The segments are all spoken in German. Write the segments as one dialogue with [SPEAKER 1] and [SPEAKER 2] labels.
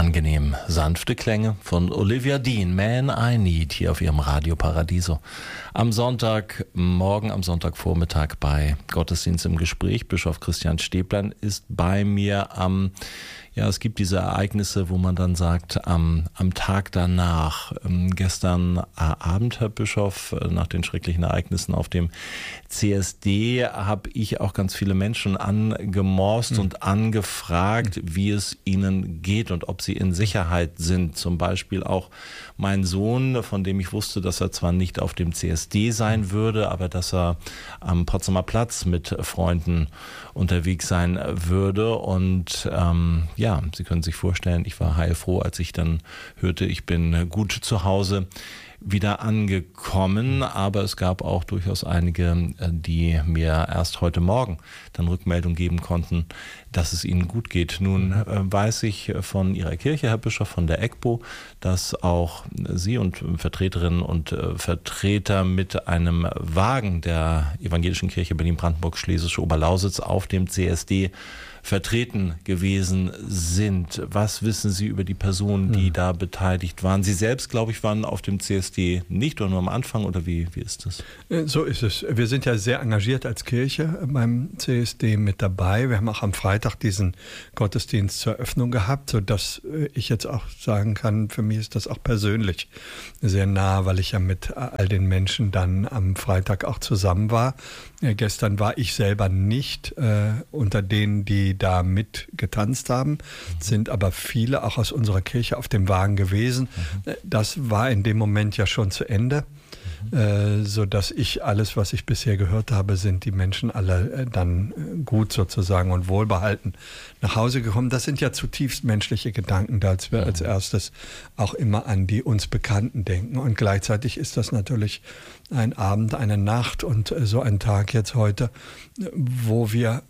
[SPEAKER 1] Angenehm sanfte Klänge von Olivia Dean, Man I Need, hier auf ihrem Radio Paradiso. Am Sonntagmorgen, am Sonntagvormittag bei Gottesdienst im Gespräch. Bischof Christian Stäblein ist bei mir es gibt diese Ereignisse, wo man dann sagt, am Tag danach, gestern Abend, Herr Bischof, nach den schrecklichen Ereignissen auf dem CSD, habe ich auch ganz viele Menschen angemorst und angefragt, wie es ihnen geht und ob sie in Sicherheit sind. Zum Beispiel auch mein Sohn, von dem ich wusste, dass er zwar nicht auf dem CSD sein würde, aber dass er am Potsdamer Platz mit Freunden unterwegs sein würde. Und Sie können sich vorstellen, ich war heilfroh, als ich dann hörte, ich bin gut zu Hause wieder angekommen, aber es gab auch durchaus einige, die mir erst heute Morgen dann Rückmeldung geben konnten, dass es ihnen gut geht. Nun weiß ich von Ihrer Kirche, Herr Bischof, von der EGPO, dass auch Sie und Vertreterinnen und Vertreter mit einem Wagen der Evangelischen Kirche Berlin-Brandenburg-Schlesische Oberlausitz auf dem CSD vertreten gewesen sind. Was wissen Sie über die Personen, die da beteiligt waren? Sie selbst, glaube ich, waren auf dem CSD nicht oder nur am Anfang, oder wie ist das? So ist es. Wir sind ja sehr engagiert als Kirche beim CSD mit dabei. Wir haben auch am Freitag diesen Gottesdienst zur Eröffnung gehabt, sodass ich jetzt auch sagen kann, für mich ist das auch persönlich sehr nah, weil ich ja mit all den Menschen dann am Freitag auch zusammen war. Gestern war ich selber nicht unter denen, die da mitgetanzt haben, sind aber viele auch aus unserer Kirche auf dem Wagen gewesen. Das war in dem Moment ja schon zu Ende, sodass ich alles, was ich bisher gehört habe, sind die Menschen alle dann gut sozusagen und wohlbehalten nach Hause gekommen. Das sind ja zutiefst menschliche Gedanken, da als wir als erstes auch immer an die uns Bekannten denken. Und gleichzeitig ist das natürlich ein Abend, eine Nacht und so ein Tag jetzt heute, wo wir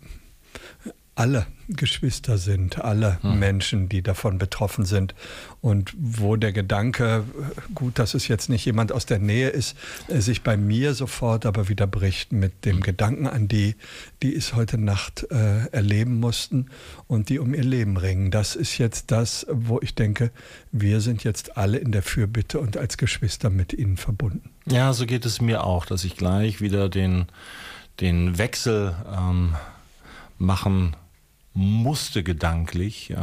[SPEAKER 1] alle Geschwister sind, alle Menschen, die davon betroffen sind und wo der Gedanke, gut, dass es jetzt nicht jemand aus der Nähe ist, sich bei mir sofort aber wieder bricht mit dem Gedanken an die es heute Nacht erleben mussten und die um ihr Leben ringen. Das ist jetzt das, wo ich denke, wir sind jetzt alle in der Fürbitte und als Geschwister mit ihnen verbunden. Ja, so geht es mir auch, dass ich gleich wieder den Wechsel machen musste gedanklich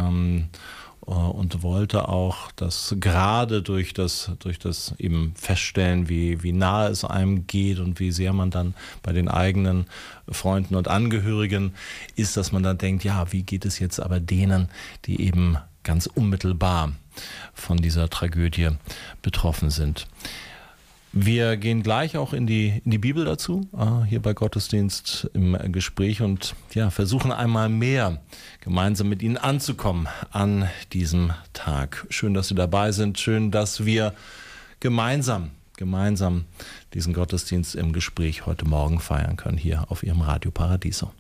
[SPEAKER 1] und wollte auch, dass gerade durch das eben Feststellen, wie nahe es einem geht und wie sehr man dann bei den eigenen Freunden und Angehörigen ist, dass man dann denkt, ja, wie geht es jetzt aber denen, die eben ganz unmittelbar von dieser Tragödie betroffen sind. Wir gehen gleich auch in die Bibel dazu, hier bei Gottesdienst im Gespräch und versuchen einmal mehr gemeinsam mit Ihnen anzukommen an diesem Tag. Schön, dass Sie dabei sind. Schön, dass wir gemeinsam diesen Gottesdienst im Gespräch heute Morgen feiern können, hier auf Ihrem Radio Paradiso.